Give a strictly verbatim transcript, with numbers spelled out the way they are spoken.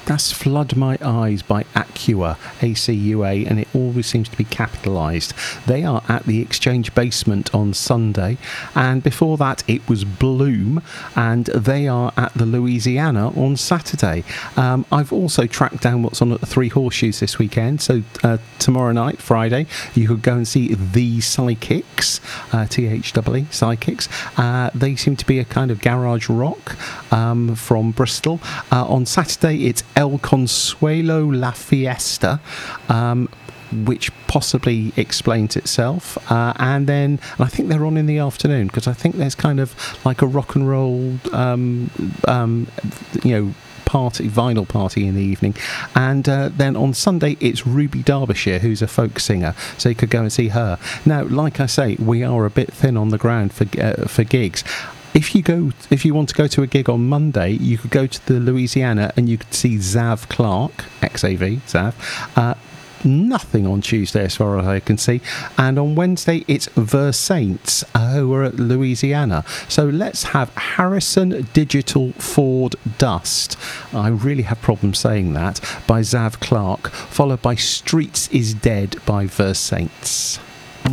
That's Flood My Eyes by Acua, A C U A, and it always seems to be capitalised. They are at the Exchange Basement on Sunday, and before that it was Bloom, and they are at the Louisiana on Saturday. Um, I've also tracked down what's on at the Three Horseshoes this weekend, so uh, tomorrow night, Friday, you could go and see The Psychics, uh, T H E E, Psychics. Uh, they seem to be a kind of garage rock um, from Bristol. Uh, on Saturday it's El Consuelo La Fiesta, um, which possibly explains itself. Uh, and then and I think they're on in the afternoon, because I think there's kind of like a rock and roll, um, um, you know, party, vinyl party in the evening. And uh, then on Sunday it's Ruby Derbyshire, who's a folk singer, so you could go and see her. Now, like I say, we are a bit thin on the ground for uh, for gigs. If you go, if you want to go to a gig on Monday, you could go to the Louisiana and you could see Zav Clark, X A V, Zav. Uh, nothing on Tuesday as far as I can see. And on Wednesday, it's The Saints, uh, who are at Louisiana. So let's have Harrison Digital Ford Dust. I really have problems saying that, by Zav Clark, followed by Streets is Dead by The Saints.